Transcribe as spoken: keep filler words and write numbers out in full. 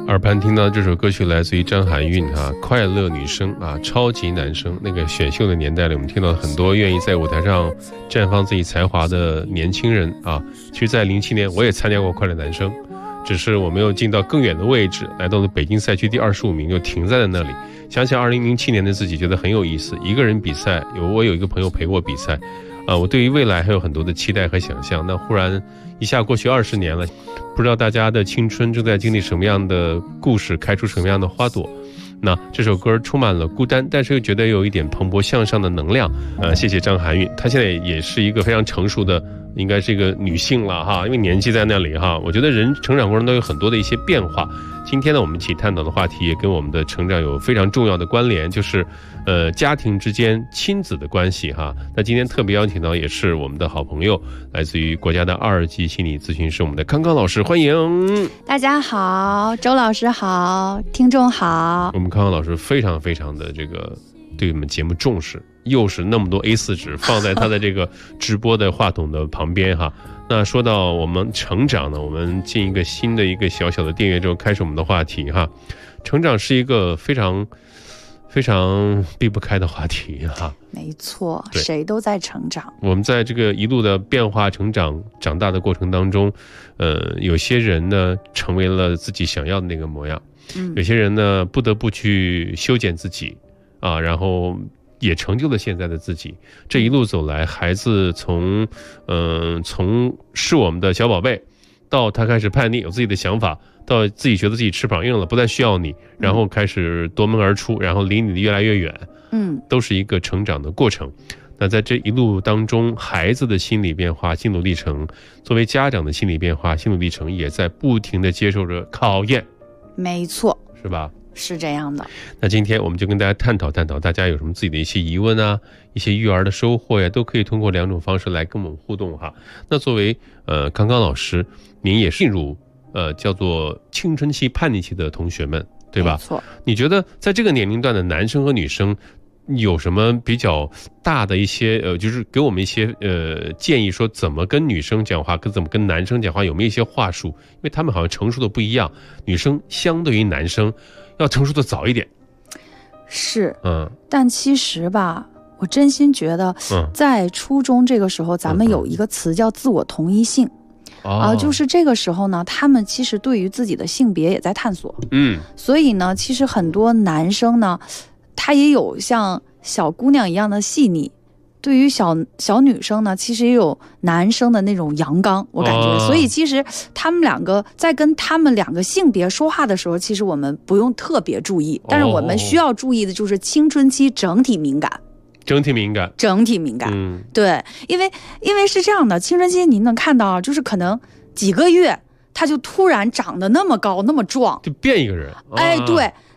耳畔听到这首歌曲来自于张含韵啊，快乐女生啊，超级男生。那个选秀的年代里，我们听到很多愿意在舞台上绽放自己才华的年轻人啊。其实在零七年我也参加过快乐男生，只是我没有进到更远的位置，来到了北京赛区第二十五名，就停在了那里。想想二零零七年的自己，觉得很有意思，一个人比赛，有我有一个朋友陪我比赛啊，我对于未来还有很多的期待和想象。那忽然一下过去二十年了，不知道大家的青春正在经历什么样的故事，开出什么样的花朵。那这首歌充满了孤单，但是又觉得有一点蓬勃向上的能量。呃，谢谢张含韵，她现在也是一个非常成熟的，应该是一个女性了哈，因为年纪在那里哈。我觉得人成长过程都有很多的一些变化。今天呢，我们一起探讨的话题也跟我们的成长有非常重要的关联，就是呃家庭之间亲子的关系哈。那今天特别邀请到也是我们的好朋友，来自于国家的二级心理咨询师，我们的康康老师，欢迎。 大家好，周老师好，听众好。 我们康康老师非常非常的这个对我们节目重视，又是那么多 A 四 纸放在他的这个直播的话筒的旁边哈。那说到我们成长呢，我们进一个新的一个小小的订阅之后，开始我们的话题哈。成长是一个非常非常避不开的话题哈。 没错，谁都在成长。 我们在这个一路的变化成长长大的过程当中，呃，有些人呢成为了自己想要的那个模样，嗯，有些人呢不得不去修剪自己啊，然后也成就了现在的自己。这一路走来，孩子从嗯、呃、从是我们的小宝贝，到他开始叛逆，有自己的想法，到自己觉得自己翅膀硬了，不再需要你，然后开始夺门而出，然后离你的越来越远，嗯，都是一个成长的过程。那在这一路当中，孩子的心理变化、心路历程，作为家长的心理变化、心路历程，也在不停地接受着考验。 没错， 是吧？ 是这样的。那今天我们就跟大家探讨探讨，大家有什么自己的一些疑问啊，一些育儿的收获呀，都可以通过两种方式来跟我们互动哈。那作为呃康康老师，您也进入呃叫做青春期叛逆期的同学们，对吧？ 没错。你觉得在这个年龄段的男生和女生有什么比较大的一些呃，就是给我们一些呃建议，说怎么跟女生讲话，跟怎么跟男生讲话，有没有一些话术？因为他们好像成熟的不一样，女生相对于男生要成熟的早一点。 是，嗯，但其实吧，我真心觉得，在初中这个时候，咱们有一个词叫自我同一性。啊、呃，就是这个时候呢，他们其实对于自己的性别也在探索，嗯，所以呢，其实很多男生呢，他也有像小姑娘一样的细腻，对于小小女生呢，其实也有男生的那种阳刚，我感觉、哦、所以其实他们两个在跟他们两个性别说话的时候，其实我们不用特别注意，但是我们需要注意的就是青春期整体敏感。 整体敏感， 整体敏感，嗯，对，因为因为是这样的，青春期您能看到，就是可能几个月他就突然长得那么高那么壮， 就变一个人， 哎，对，